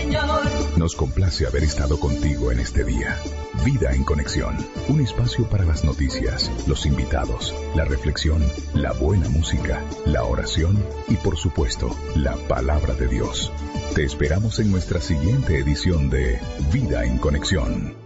Señor. Nos complace haber estado contigo en este día. Vida en Conexión, un espacio para las noticias, los invitados, la reflexión, la buena música, la oración y por supuesto, la palabra de Dios. Te esperamos en nuestra siguiente edición de Vida en Conexión.